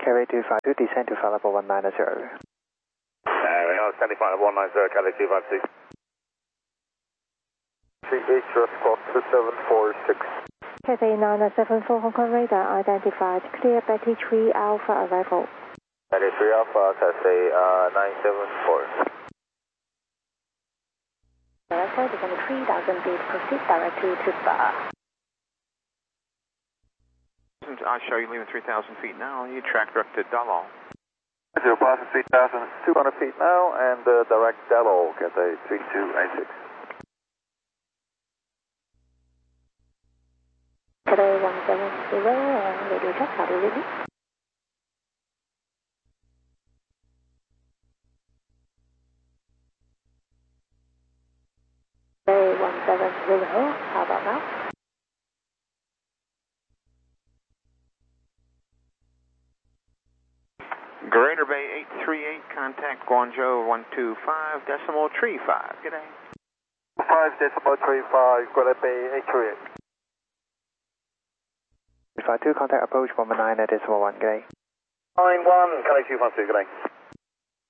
Carry 252, descend to flight level 190. Standing flight level 190, Cali 256. 38 squawk 2746. Cathay 974 Hong Kong radar identified. Clear Betty 3 Alpha arrival. Betty 3 Alpha, Cathay 974. Flight is only 3,000 feet. Proceed directly to Spa. I show you leaving 3,000 feet now. You track direct to Dalal. 0 passing 3,200 feet now and direct Dalal, Cathay 3286. Cathay 170 radio check. How do you read me? Cathay 170, how about now? Greater Bay 838, contact Guangzhou 125.35. Good day. 5.35, Greater Bay 838. 252, contact approach 119 at decimal 1, good day. 91, Cali 252, good day.